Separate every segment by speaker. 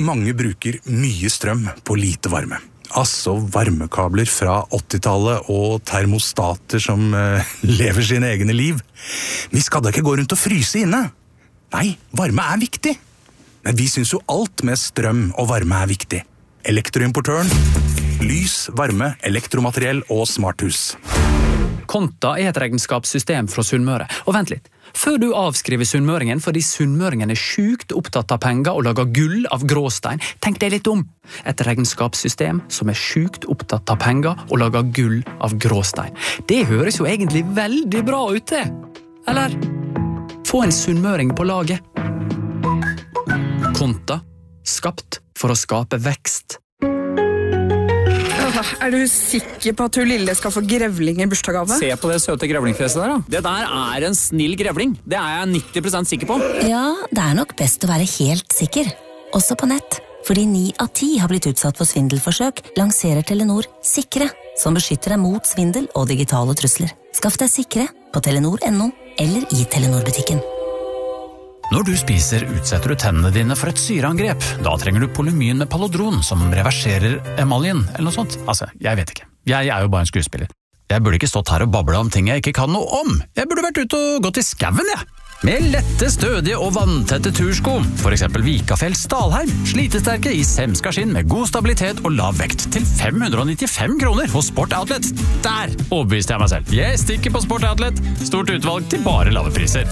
Speaker 1: Mange bruker mye strøm på lite varme. Altså varmekabler fra 80-tallet og termostater som lever sine egne liv. Vi skal da ikke gå rundt og fryse inne. Nei, varme viktig. Men vi synes jo alt med strøm og varme viktig. Elektroimportøren, lys, varme, elektromateriell og smarthus.
Speaker 2: Konta et regnskapssystem fra Sunnmøre. Og vent litt. Før du avskriver sunnmøringen fordi sunnmøringen sjukt opptatt av penger og lager gull av gråstein, tenk deg litt om. Et regnskapssystem som sjukt opptatt av penger og lager gull av gråstein. Det høres jo egentlig veldig bra ut, det. Eller? Få en sunnmøring på laget. Konta. Skapt for å skape vekst.
Speaker 3: Du sikker på at hun lille skal få grevling I bursdagsgave?
Speaker 4: Se på det søte grevlingfjeset der da. Det der en snill grevling. Det jeg 90% sikker på.
Speaker 5: Ja, det nok best å være helt sikker. Også på nett. Fordi 9 av 10 har blitt utsatt for svindelforsøk, lanserer Telenor Sikre, som beskytter deg mot svindel og digitale trusler. Skaff deg Sikre på telenor.no eller I Telenor-butikken.
Speaker 6: Når du spiser, utsetter du tennene dine for et syreangrep. Da trenger du Polymyn med Palodron, som reverserer emaljen, eller noe sånt. Altså, jeg vet ikke. Jeg jo bare en skuespiller. Jeg burde ikke stått her og bablet om ting jeg ikke kan noe om. Jeg burde vært ute og gått I skaven, jeg. Med lette, stødige og vanntette tursko. For eksempel Vikafjell Stalheim. Slitesterke I semskaskinn med god stabilitet og lav vekt. Til 595 kroner hos Sport Outlet. Der overbeviste jeg meg selv. Jeg stikker på Sport Outlet. Stort utvalg til bare lave priser.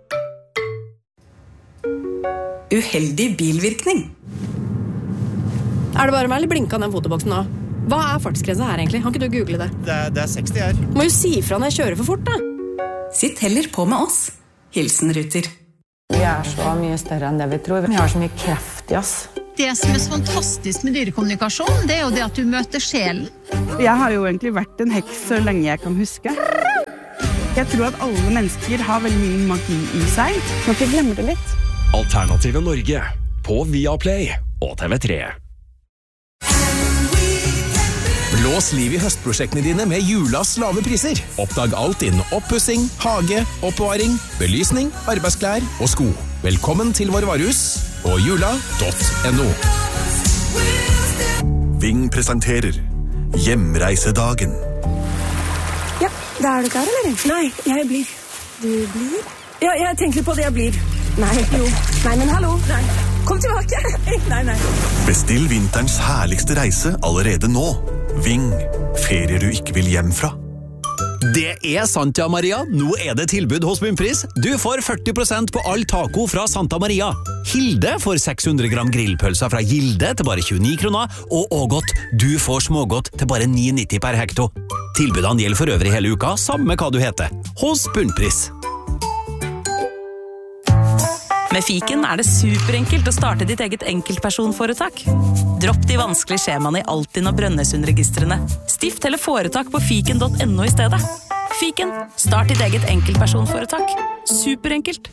Speaker 7: Uheldig bilvirkning.
Speaker 8: Det bare meg eller blinka den fotoboksen nå? Hva fartsgrensa her egentlig? Kan ikke du google det?
Speaker 9: Det 60 her.
Speaker 8: Må jo si fra når jeg kjører for fort da.
Speaker 7: Sitt heller på med oss. Hilsen Ruter.
Speaker 10: Vi så mye større enn det vi tror. Vi har så mye kreft I oss.
Speaker 11: Det som så fantastisk med dyrekommunikasjon, det jo det at du møter sjelen.
Speaker 12: Jeg har jo egentlig vært en heks så lenge jeg kan huske. Jeg tror at alle mennesker har veldig mye magi I seg. Må ikke glemme det litt.
Speaker 13: Alternative Norge på Viaplay og TV3.
Speaker 14: Blås liv I høstprosjektene dine med julas lave priser. Oppdag alt innen oppussing, hage, oppbevaring, belysning, arbeidsklær og sko. Velkommen til vår varehus på jula.no.
Speaker 15: Ving presenterer Hjemreisedagen.
Speaker 3: Ja, da du klar, eller? Nei, jeg blir. Du blir? Ja, jeg tenker på det jeg blir. Nei, jo. Nei, men hallo. Nei. Kom tilbake. Nei.
Speaker 15: Bestill vinterens herligste reise allerede nå. Ving. Ferier du ikke vil hjem fra.
Speaker 16: Det sant, ja, Maria. Nå det tilbud hos Bunnpris. Du får 40% på all taco fra Santa Maria. Hilde får 600 gram grillpølser fra Gilde til bare 29 kroner, og Ågot, du får smågodt til bare 9,90 per hekto. Tilbudene gjelder for øvrig hele uka, samme hva du heter. Hos Bunnpris.
Speaker 17: Med Fiken det superenkelt å starte ditt eget enkeltpersonforetak. Dropp de vanskelige skjemaene I Altinn og Brønnøysundregistrene. Stift eller foretak på fiken.no I stedet. Fiken, start ditt eget enkeltpersonforetak. Superenkelt.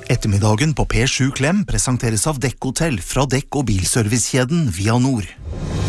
Speaker 18: Ettermiddagen på P7 Klem presenteres av Dekk Hotell fra Dekk- og bilservicekjeden Via Nord.